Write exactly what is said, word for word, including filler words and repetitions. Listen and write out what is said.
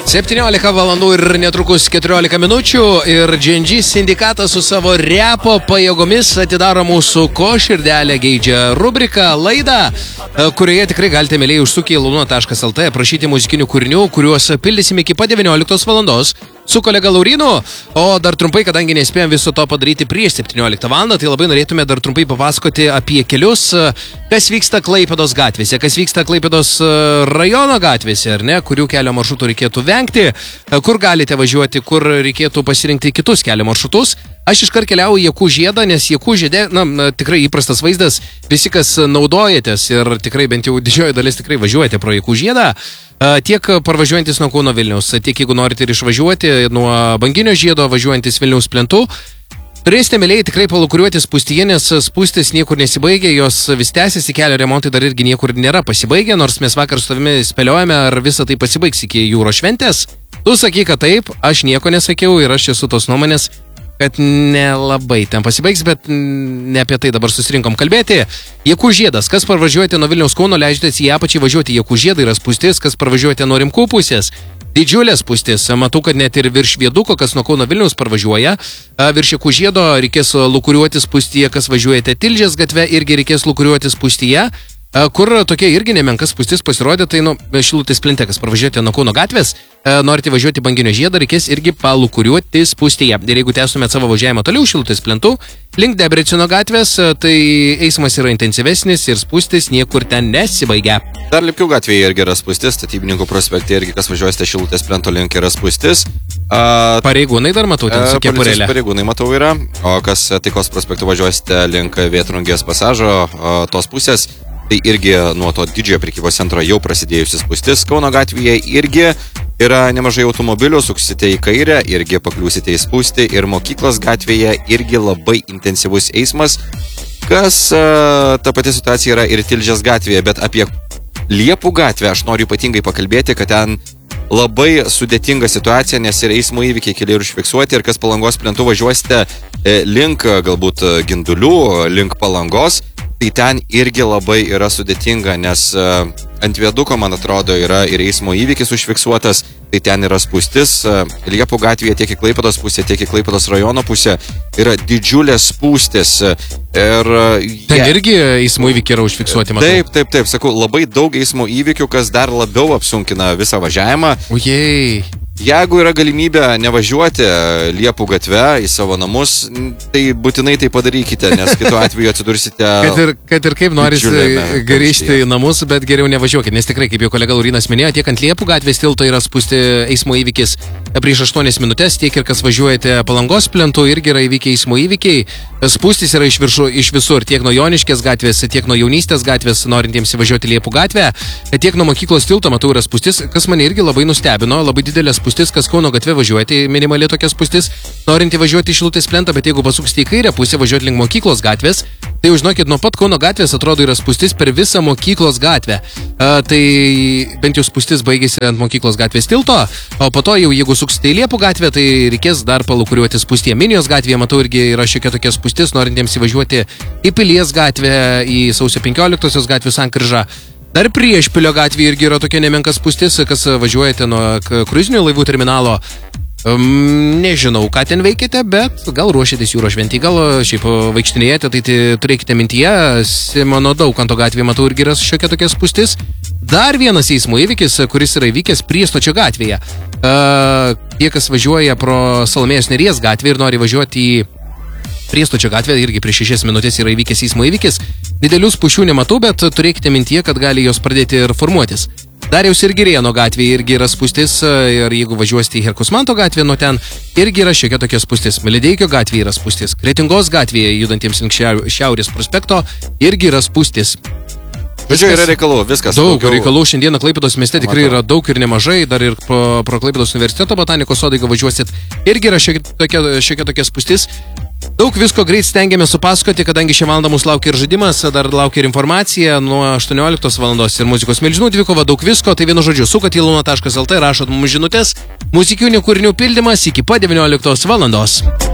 septyniolika valandų ir netrukus keturiolika minučių ir Dž en Dž sindikatas su savo repo pajėgomis atidaro mūsų ko širdelė geidžia rubriką laidą, kurioje tikrai galite mėliai užsukę į luna taškas el tė, prašyti muzikinių kūrinių, kuriuos pildysime iki pat devynioliktos valandos su kolega Laurinu, o dar trumpai, kadangi nespėjom viso to padaryti prieš septynioliktą valandą, tai labai norėtume dar trumpai papasakoti apie kelius, kas vyksta Klaipėdos gatvėse, kas vyksta Klaipėdos rajono gatvėse, ar ne, kurių kelio maršrutų reikėtų vengti, kur galite važiuoti, kur reikėtų pasirinkti kitus kelio maršrutus. Aš iškart keliauju į Jakų žiedą, nes Jakų žiede, na, tikrai įprastas vaizdas, visi, kas naudojatės ir tikrai bent jau didžioji dalis tikrai važiuojate pro Jakų žiedą, tiek parvažiuojantis nuo Kauno Vilniaus, tiek jeigu norite ir išvažiuoti nuo Banginio žiedo, važiuojantis Vilniaus plentu, turėsite mėliai tikrai palukuriuoti spūstyje, nes spūstis niekur nesibaigia, jos vis tęsiasi, kelio remontai dar irgi niekur nėra pasibaigę, nors mes vakar su tavimi spėliojame, ar visą tai pasibaigs iki jūros šventės. Tu sakai, kad taip, aš nieko nesakiau ir aš esu tos nuomonės, kad nelabai ten pasibaigs, bet ne apie tai dabar susirinkom kalbėti. Jakų žiedas, kas parvažiuojate nuo Vilniaus Kauno, leidžiatės į apačią važiuoti Jakų žiedą, yra spūstis, kas parvažiuojate nuo Rimkų pusės. Didžiulė spūstis, matau, kad net ir virš vieduko, kas nuo Kauno Vilniaus parvažiuoja, virš Jakų žiedo reikės lukuriuoti spūstyje, kas važiuojate Tilžės gatve, irgi reikės lukuriuoti spūstyje. Kur tokia irgi nemenkas spūstis pasirodė, tai nu, Šilutės plente, kas parvažiuojate nuo Kauno gatvės, norite važiuoti Banginio žiedą, reikės irgi palukuriuoti spūstyje. Ir jeigu tęstumėt savo važiavimą toliau Šilutės plentu, link Debrecino gatvės, tai eismas yra intensyvesnis ir spūstis niekur ten nesibaigia. Dar Lipkių gatvėje irgi yra spūstis, Statybininkų prospekte irgi, kas važiuosite Šilutės plento link, yra spūstis. Uh, pareigūnai dar matau, ten su kepurėlė. Pareigūnai matau yra, o kas Taikos prospektu važiuosite link Vėtrungės pasažo, tos pusės, tai irgi nuo to didžiojo prekybos centro jau prasidėjusi spūstis. Kauno gatvėje irgi yra nemažai automobilių, suksite į kairę, irgi pakliūsite į spūstį ir Mokyklos gatvėje irgi labai intensyvus eismas, kas ta pati situacija yra ir Tilžės gatvėje, bet apie Liepų gatvę aš noriu ypatingai pakalbėti, kad ten labai sudėtinga situacija, nes ir eismo įvykiai keliai užfiksuoti ir kas Palangos plentu važiuosite link galbūt Gindulių, link Palangos, tai ten irgi labai yra sudėtinga, nes ant viaduko, man atrodo, yra ir eismo įvykis užfiksuotas, tai ten yra spūstis. Liepų gatvėje tiek į Klaipėdos pusę, tiek į Klaipėdos rajono pusę yra didžiulės spūstis. Ir ten yeah. irgi eismo įvykiai yra užfiksuoti, matau. Taip, taip, taip, sakau, labai daug eismo įvykių, kas dar labiau apsunkina visą važiavimą. Ujei. Jeigu yra galimybė nevažiuoti Liepų gatve į savo namus, tai būtinai tai padarykite, nes kitu atveju atsidursite... kad, ir, kad ir kaip norisi grįžti į namus, bet geriau nevažiuokit, nes tikrai, kaip jau kolega Laurinas minėjo, tiek ant Liepų gatvės tilto yra spūsti eismo įvykis prieš aštuonias minutės, tiek ir kas važiuojate Palangos plentu, irgi yra įvykiai eismo įvykiai. Spūstis yra iš, viršų, iš visur, tiek nuo Joniškės gatvės, tiek nuo Jaunystės gatvės, norintiems įvažiuoti Liepų gatvę, tiek nuo Mokyklos tilto, matau, yra spūstis, kas mane irgi labai nustebino, labai didelė spūstis, kas Kauno gatve važiuoti, minimaliai tokia spūstis, norinti važiuoti į Šilutės plentą, bet jeigu pasuksite į kairę pusę, važiuoti link Mokyklos gatvės, tai žinokit, nuo pat Kauno gatvės atrodo yra spūstis per visą Mokyklos gatvę. A, tai bent jau spūstis baigėsi ant Mokyklos gatvės tilto, o po to jau jeigu suksite į Liepų gatvę, tai reikės dar palukuriuoti spūstyje. Minijos gatvėje, matau, irgi yra šiokia tokia spūstis, norintiems įvažiuoti į Pilies gatvę, į Sausio penkioliktosios gatvės sankryžą. Dar Priešpilio gatvėje irgi yra tokia nemenka spūstis, kas važiuojate nuo kruizinių laivų terminalo. Um, nežinau, ką ten veikite, bet gal ruošėtės jūros šventį, gal šiaip vaikštinėjate, tai turėkite mintyje. Simono Daukanto gatvėje, matau, irgi yra šiokia tokia spūstis. Dar vienas eismo įvykis, kuris yra įvykęs Priestočio gatvėje. Uh, tie, kas važiuoja pro Salomėjos Nėries gatvę ir nori važiuoti į Priestočio gatvė, irgi prieš šešias minutės yra įvykęs eismo įvykis. Didelių spūšių nematau, bet turėkite mintyje, kad gali jos pradėti ir formuotis. Dariaus ir Girėno gatvėje irgi yra spūstis, ir jeigu važiuosite į Herkus Manto gatvę, nuo ten irgi yra šiokia tokia spūstis. Melideikio gatvėje yra spūstis. Kretingos gatvėje, judantiems link Šiaurės prospekto, irgi yra spūstis. Žodžiu, yra reikalų, viskas. Daug daugiau... reikalų, šiandieną Klaipėdos mieste tikrai Matau. Yra daug ir nemažai, dar ir pro, pro Klaipėdos universiteto botanikos sodą, jeigu važiuosit, irgi yra šiokia tokia, šiokia tokia spūstis. Daug visko greit stengiamės supasakoti, kadangi šią valandą mūsų laukia ir žaidimas, dar laukia ir informacija nuo aštuonioliktos valandos ir muzikos milžinų dvikova, daug visko, tai vienu žodžiu, sukat į luna taškas el tė, rašot mums žinutės, muzikinių kūrinių pildymas iki pat devynioliktos valandos.